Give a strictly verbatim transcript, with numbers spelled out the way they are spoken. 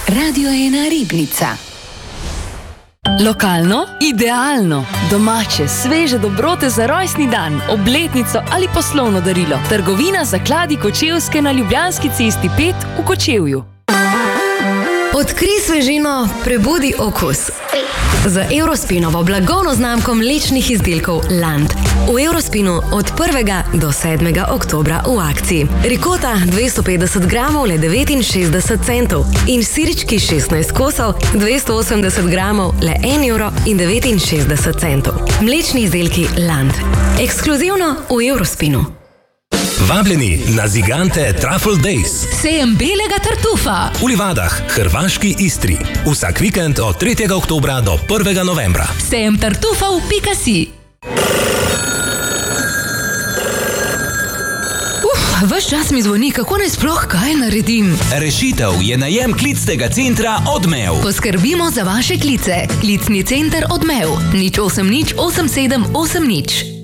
Radio ena Ribnica. Lokalno, idealno, domače, sveže dobrote za rojstni dan, obletnico ali poslovno darilo. Trgovina Zakladi Kočevske na Ljubljanski cesti pet v Kočevju. Odkrij svežino, prebudi okus. Z Eurospinovo blagovno znamko mlečnih izdelkov Land. V Eurospinu od prvega do sedmega oktobra v akciji. Rikota dvesto petdeset gramov le devetinšestdeset centov in sirički šestnajst kosov dvesto osemdeset gramov le en evro in devetinšestdeset centov. Mlečni izdelki Land. Ekskluzivno v Eurospinu. Vabljeni na Zigante Truffle Days. Sejem belega tartufa. V Livadah, hrvaški Istri. Vsak vikend od tretjega oktobra do prvega novembra. Sejem tartufa v pika si. Uf, ves čas mi zvoni, kako naj sploh kaj naredim. Rešitev je najem klicnega centra Odmev. Poskrbimo za vaše klice. Klicni center Odmev. nič osem nič osem sedem osem nič.